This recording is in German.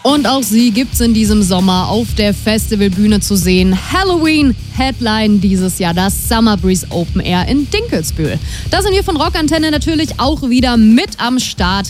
Und auch sie gibt's in diesem Sommer auf der Festivalbühne zu sehen. Halloween Headline dieses Jahr das Summer Breeze Open Air in Dinkelsbühl. Da sind wir von Rockantenne natürlich auch wieder mit am Start.